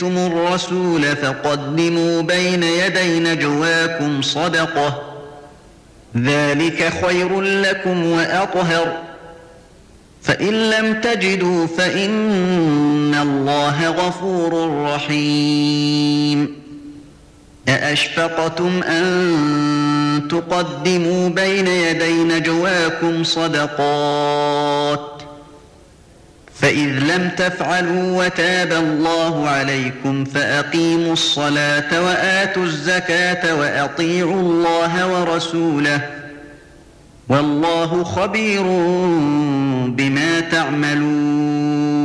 الرسول فقدموا بين يدي نجواكم صدقة، ذلك خير لكم وأطهر، فإن لم تجدوا فإن الله غفور رحيم. أأشفقتم أن تقدموا بين يدي نجواكم صدقات، فإذ لم تفعلوا وتاب الله عليكم فأقيموا الصلاة وآتوا الزكاة وأطيعوا الله ورسوله، والله خبير بما تعملون.